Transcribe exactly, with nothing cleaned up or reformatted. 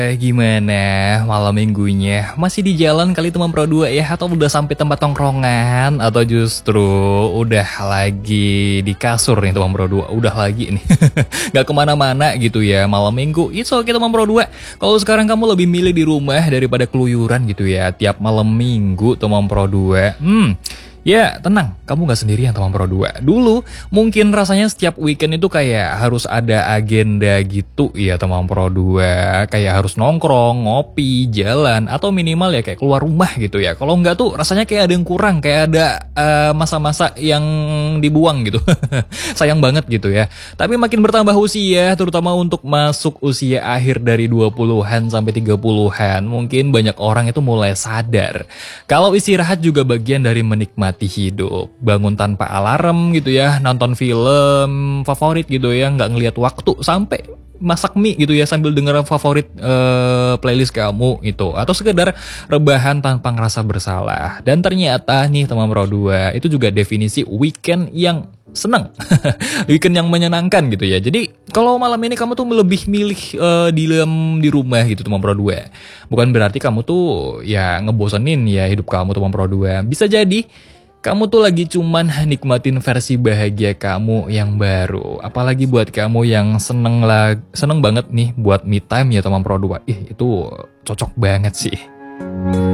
Eh, gimana malam minggunya? Masih di jalan kali teman Pro dua ya? Atau udah sampai tempat tongkrongan? Atau justru udah lagi di kasur nih teman Pro dua? Udah lagi nih gak kemana-mana gitu ya malam minggu. It's okay teman Pro dua. Kalau sekarang kamu lebih milih di rumah daripada keluyuran gitu ya tiap malam minggu teman Pro dua. Hmm Ya, tenang, kamu gak sendirian teman Pro dua. Dulu, mungkin rasanya setiap weekend itu kayak harus ada agenda gitu ya teman Pro dua. Kayak harus nongkrong, ngopi, jalan, atau minimal ya kayak keluar rumah gitu ya. Kalau nggak tuh rasanya kayak ada yang kurang, kayak ada eh, masa-masa uh, yang dibuang gitu. Sayang banget gitu ya. Tapi makin bertambah usia, terutama untuk masuk usia akhir dari dua puluhan sampai tiga puluhan, mungkin banyak orang itu mulai sadar kalau istirahat juga bagian dari menikmati hidup. Bangun tanpa alarm gitu ya, nonton film favorit gitu ya, nggak ngelihat waktu sampai masak mie gitu ya sambil denger favorit uh, playlist kamu itu, atau sekedar rebahan tanpa ngerasa bersalah. Dan ternyata nih teman Pro dua, itu juga definisi weekend yang seneng. Weekend yang menyenangkan gitu ya. Jadi kalau malam ini kamu tuh lebih milih uh, di di rumah gitu teman Pro dua, bukan berarti kamu tuh ya ngebosenin ya hidup kamu teman Pro dua. Bisa jadi kamu tuh lagi cuman nikmatin versi bahagia kamu yang baru. Apalagi buat kamu yang seneng lah, seneng banget nih buat me time ya teman Pro dua. Ih, itu cocok banget sih.